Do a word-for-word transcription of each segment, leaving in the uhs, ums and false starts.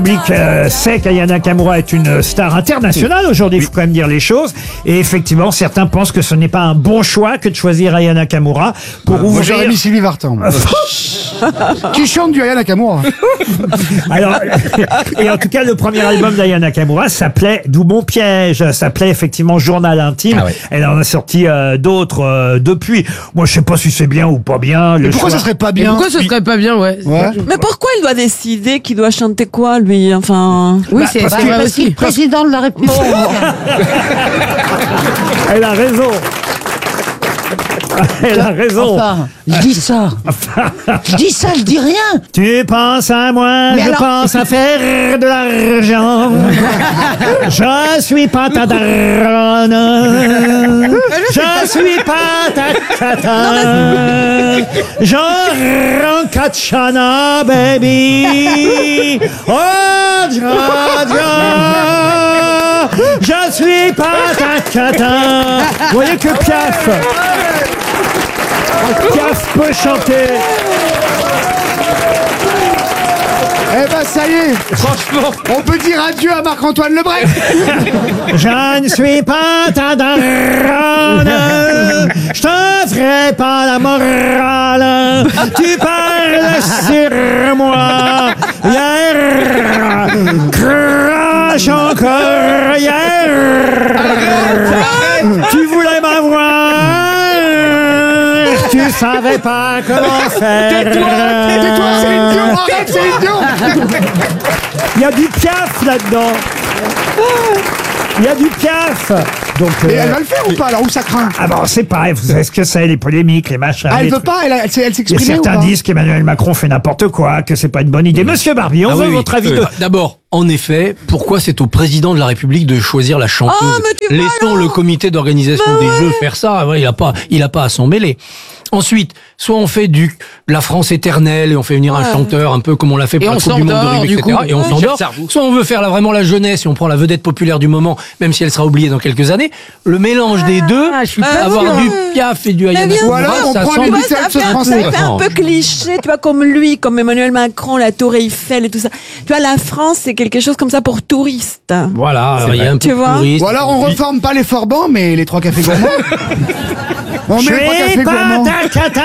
Le public euh, sait qu'Aya Nakamura est une star internationale aujourd'hui, il faut quand même dire les choses. Et effectivement, certains pensent que ce n'est pas un bon choix que de choisir Aya Nakamura pour euh, ouvrir... Moi j'aurais mis Sylvie Vartan. Qui chante du Aya Nakamura. Alors, et en tout cas, le premier album d'Aya Nakamura s'appelait D'où mon piège, s'appelait effectivement Journal intime. Ah ouais. Elle en a sorti euh, d'autres euh, depuis. Moi, je sais pas si c'est bien ou pas bien. Le Mais pourquoi choix... ça serait pas bien? Et pourquoi ce serait pas bien, ouais, ouais. Mais pourquoi il doit décider qu'il doit chanter quoi, lui? Enfin. Oui, bah, c'est parce vrai Parce qu'il est aussi. président de la République. Elle a raison. Elle a raison. Enfin, je dis ça. Je dis ça, je dis rien. Tu penses à moi, Mais je alors- pense à faire de l'argent. Je suis pas ta daronne. Je suis pas ta cata. Je Kachana, baby. Oh, ja, ja. Je suis pas ta cata. Vous voyez que Piaf. Piaf peut chanter. Eh ben ça y est. Franchement, on peut dire adieu à Marc-Antoine Lebret. Je ne suis pas ta daronne. Je te ferai pas la morale. Tu parles sur moi. Hier, crache encore. Hier, tu voulais m'avoir. Tu savais pas comment faire. Tais-toi, tais-toi, Céline Dion, arrête Céline Dion. Il y a du Piaf là-dedans. Il y a du Piaf. Donc, Mais euh, elle va le faire ou pas alors, ou ça craint? ah bon, c'est pareil. Vous savez ce que c'est, les polémiques, les machins. Ah, elle les veut trucs. pas, elle, elle, elle Il y a s'exprime ou certains pas? disent qu'Emmanuel Macron fait n'importe quoi, que c'est pas une bonne idée. Monsieur Barbier, on Ah veut oui, oui. votre avis Euh, de... D'abord, en effet, pourquoi c'est au président de la République de choisir la chanteuse? Ah, mais tu vois, Laissons alors le comité d'organisation Bah des ouais. Jeux faire ça. Ouais, il a pas, il a pas à s'en mêler. Ensuite, soit on fait du la France éternelle et on fait venir un Ouais. chanteur un peu comme on l'a fait pour Et la on Coupe du Monde de s'endort, rugby, du et cetera. coup. Et on Ouais. s'endort. Soit on veut faire là, vraiment la jeunesse et on prend la vedette populaire du moment, même si elle sera oubliée dans quelques années. Le mélange des deux, Ah, je suis pas avoir sûre. du Piaf et du Aya bien Nakamura, Ou alors, on ça prend semble- les Tu vois, Beatles ça fait, un, français. ça fait un peu cliché, tu vois, comme lui, comme Emmanuel Macron, la Tour Eiffel et tout ça. Tu vois, la France, c'est quelque chose comme ça pour touristes. Voilà, alors, il y a un peu Tu de vois. touriste. Ou alors on reforme pas les Forbans, mais les trois cafés gourmands. On Je met les trois suis cafés pas gourmands. ta cata.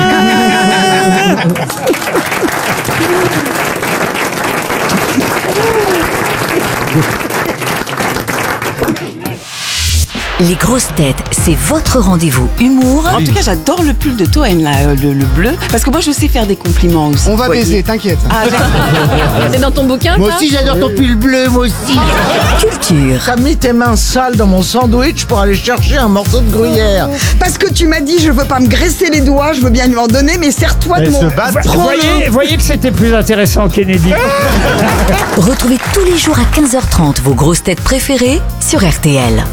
Les grosses têtes, c'est votre rendez-vous humour En tout cas, j'adore le pull de Toen, là, euh, le, le bleu, parce que moi, je sais faire des compliments aussi. On va Ouais. baiser, t'inquiète. Ah, j'ai- C'est dans ton bouquin, Moi ça aussi, j'adore ton pull bleu, moi aussi. culture, T'as mis tes mains sales dans mon sandwich pour aller chercher un morceau de gruyère. Parce que tu m'as dit, je veux pas me graisser les doigts, je veux bien lui en donner, mais serre-toi de mon... Vous voyez, voyez que c'était plus intéressant, Kennedy. retrouvez tous les jours à quinze heures trente vos grosses têtes préférées sur R T L.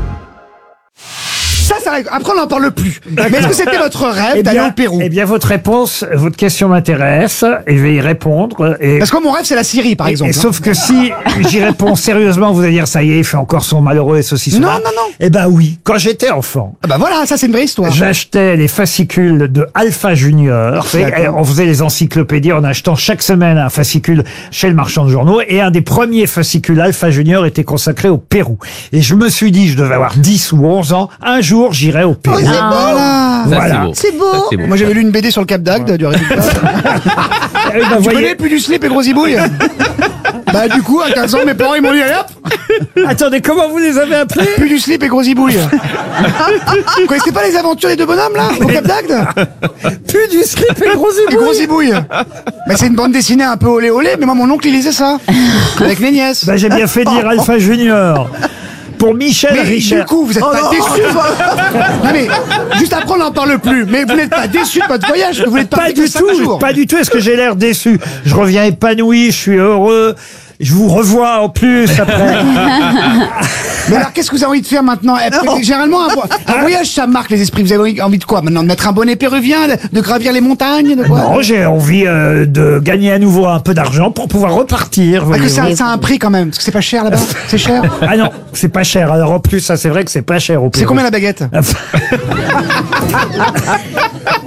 Ça, ça règle. Après, on n'en parle plus. Mais est-ce que c'était votre rêve Eh d'aller bien, au Pérou? eh bien, votre réponse, votre question m'intéresse et je vais y répondre. Et, Parce que mon rêve, c'est la Syrie, par et- exemple. et sauf que si j'y réponds sérieusement, vous allez dire ça y est, il fait encore son malheureux et ceci, cela. Non, non, non. Eh ben oui, quand j'étais enfant, Ah bah voilà, ça c'est une vraie histoire. j'achetais les fascicules de Alpha Junior. Vous savez, D'accord. on faisait les encyclopédies en achetant chaque semaine un fascicule chez le marchand de journaux. Et un des premiers fascicules Alpha Junior était consacré au Pérou. Et je me suis dit, je devais avoir dix ou onze ans, un jour j'irai au Pérou. Voilà. Voilà. C'est beau. Moi j'avais lu une B D sur le Cap d'Agde du résultat. Eh ben, Tu voyez- connais plus du slip et gros zibouille. Bah du coup, à quinze ans, mes parents ils m'ont dit allez hop, Attendez, comment vous les avez appelés? plus du slip et gros zibouille. Vous connaissez pas les aventures des deux bonhommes là, au Cap d'Agde? Plus du slip et gros Et gros zibouille. Mais c'est une bande dessinée un peu olé olé, mais moi mon oncle il lisait ça. Avec mes nièces. Ben, j'ai bien fait dire Alpha Junior. Pour Michel Mais Richard. du coup, vous êtes pas déçus. Non mais, juste après on n'en parle plus. Mais vous n'êtes pas déçus de votre voyage, que vous n'êtes pas Pas fait que du cinq tout, jours. pas du tout. Est-ce que j'ai l'air déçu? Je reviens épanoui, je suis heureux. Je vous revois en plus après. Mais alors, qu'est-ce que vous avez envie de faire maintenant? Eh, Généralement, un, vo- un voyage, ça marque les esprits. Vous avez envie de quoi maintenant? De mettre un bonnet péruvien, de, de gravir les montagnes, de quoi? Non, j'ai envie euh, de gagner à nouveau un peu d'argent pour pouvoir repartir. Parce que voyez-vous. ça, ça a un prix quand même. Parce que c'est pas cher là-bas. C'est cher. Ah non, c'est pas cher. Alors en plus, ça c'est vrai que c'est pas cher au C'est Pérou. combien la baguette?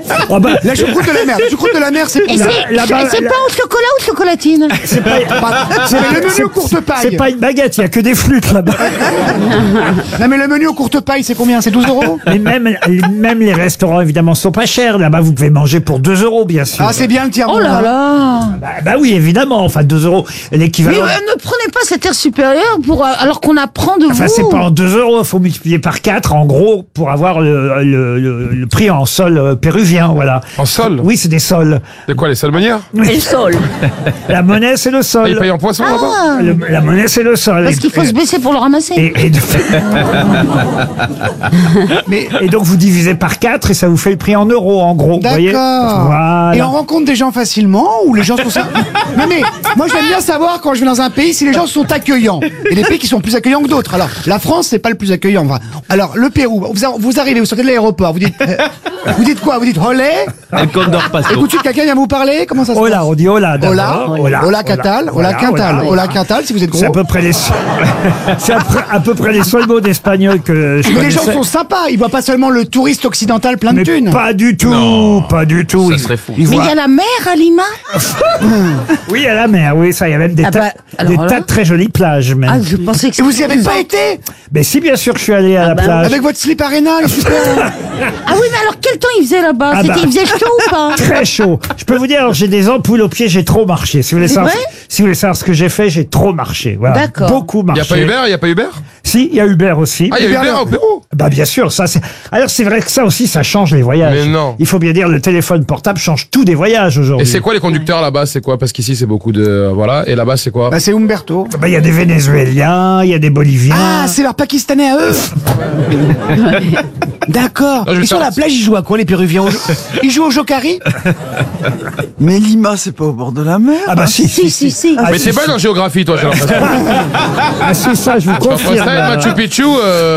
Oh bah, La choucroute de la mer, la choucroute de la mer, c'est Et là- c'est là-bas, c'est là- pas au chocolat ou chocolatine? c'est pas, c'est le menu aux courtes pailles. c'est pas une baguette, il y a que des flûtes là-bas. Non mais le menu aux courtes pailles, c'est combien? C'est douze euros? Mais même, même les restaurants, évidemment, sont pas chers. Là-bas, vous pouvez manger pour deux euros, bien sûr. Ah, c'est bien le tiers. Oh là là! Bah, bah oui, évidemment. Enfin, deux euros, Mais l'équivalent. euh, ne prenez pas cet air supérieur pour, euh, alors qu'on apprend de Enfin, vous. c'est pas en deux euros. Il faut multiplier par quatre, en gros, pour avoir le, le, le, le prix en sol euh, péruvien, voilà. En sol? Oui, c'est des sols. De quoi, les salmonières? Et le sol. La monnaie, c'est le sol. Ils payent en poisson là-bas? Ah, Le- la monnaie, c'est le sol. parce Et- qu'il faut se baisser pour le ramasser. Et, et, de- Mais, et donc vous divisez par quatre et ça vous fait le prix en euros en gros. Vous voyez. D'accord. Voilà. Et on rencontre des gens facilement ou les gens sont ça. Non mais moi j'aime bien savoir quand je vais dans un pays si les gens sont accueillants. Et des pays qui sont plus accueillants que d'autres. Alors la France c'est pas le plus accueillant. Enfin, alors le Pérou, vous, a- vous arrivez, vous sortez de l'aéroport, vous dites, euh, vous dites quoi? Vous dites olé. El Condor Paso. Et tout de suite quelqu'un vient vous parler. Comment ça se Hola, passe? on dit hola d'abord. Hola, hola, Catal, hola, Quintal, hola, Quintal si vous êtes gros. C'est à peu près les, c'est à peu, à peu près les seuls mots d'espagnol que je Mais les gens connaissais. sont sympas, ils voient pas seulement le touriste occidental plein de Mais thunes. pas du tout, Non. pas du tout. Ça Ils- serait fou. ils Mais il voient- y a la mer à Lima? Oui, à la mer, oui, ça, il y a même des, Ah tas, bah, alors des là- tas de très jolies plages, même. Ah, je pensais que Et vous y c'était avez plus pas en- été? Mais si, bien sûr, que je suis allé à la bah, plage. Avec votre slip arena, il est super. Ah oui, mais alors quel temps il faisait là-bas? Ah C'était- bah. Il faisait chaud ou pas? Très chaud. Je peux vous dire, alors, j'ai des ampoules aux pieds, j'ai trop marché. Si vous voulez C'est savoir, vrai si vous voulez savoir ce que j'ai fait, j'ai trop marché. Voilà. D'accord. Beaucoup Il marché. n'y a pas Uber? Il n'y a pas Uber? Si, il y a Uber aussi. Ah, il y a Uber, Uber là. au Pérou? Bah bien sûr, ça c'est. Alors c'est vrai que ça aussi, ça change les voyages. Mais non. Il faut bien dire, le téléphone portable change tout des voyages Et aujourd'hui. c'est quoi les conducteurs là-bas? C'est quoi? Parce qu'ici c'est beaucoup de. Voilà. Et là-bas c'est quoi? Bah c'est Umberto. Bah, il y a des Vénézuéliens, il y a des Boliviens. Ah, c'est leur Pakistanais à eux. D'accord. Non, je vais Et sur faire- la plage, ils jouent à quoi les Péruviens? Au jo- Ils jouent au jokari? Mais Lima, c'est pas au bord de la mer. Ah bah si, Si, si, si. Ah, Mais si, t'es bonne en géographie, toi, j'ai l'impression. Ah si, ça, je vous Entre confirme. ça et Machu Picchu, euh,